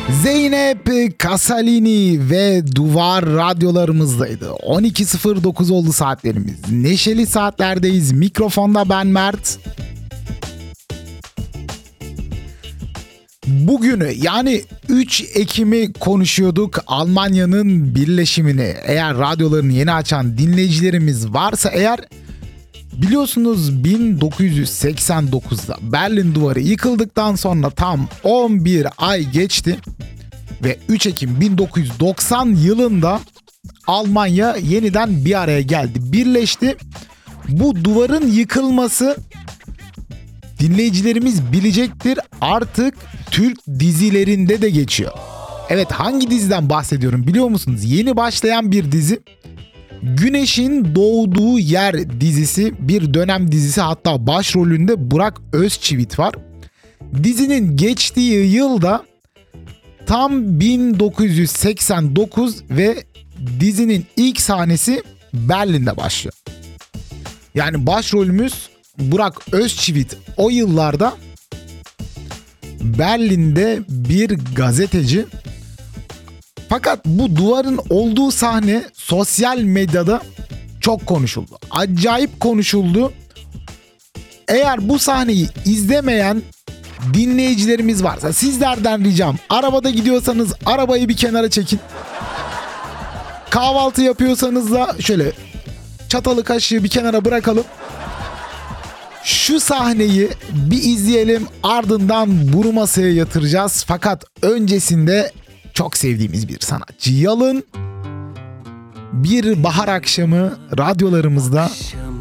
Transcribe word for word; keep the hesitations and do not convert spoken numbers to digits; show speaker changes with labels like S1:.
S1: Zeynep Kasalini ve Duvar radyolarımızdaydı. on iki sıfır dokuz oldu saatlerimiz. Neşeli saatlerdeyiz. Mikrofonda ben Mert. Bugünü yani üç Ekim'i konuşuyorduk. Almanya'nın birleşimini. Eğer radyolarını yeni açan dinleyicilerimiz varsa eğer, biliyorsunuz bin dokuz yüz seksen dokuzda Berlin Duvarı yıkıldıktan sonra tam on bir ay geçti ve üç Ekim bin dokuz yüz doksan yılında Almanya yeniden bir araya geldi, birleşti. Bu duvarın yıkılması, dinleyicilerimiz bilecektir, artık Türk dizilerinde de geçiyor. Evet, hangi diziden bahsediyorum biliyor musunuz? Yeni başlayan bir dizi. Güneşin Doğduğu Yer dizisi, bir dönem dizisi, hatta başrolünde Burak Özçivit var. Dizinin geçtiği yılda tam bin dokuz yüz seksen dokuz ve dizinin ilk sahnesi Berlin'de başlıyor. Yani başrolümüz Burak Özçivit o yıllarda Berlin'de bir gazeteci. Fakat bu duvarın olduğu sahne sosyal medyada çok konuşuldu. Acayip konuşuldu. Eğer bu sahneyi izlemeyen dinleyicilerimiz varsa sizlerden ricam, arabada gidiyorsanız arabayı bir kenara çekin. Kahvaltı yapıyorsanız da şöyle çatalı kaşığı bir kenara bırakalım. Şu sahneyi bir izleyelim, ardından bunu masaya yatıracağız. Fakat öncesinde çok sevdiğimiz bir sanatçı Yalın, Bir Bahar Akşamı radyolarımızda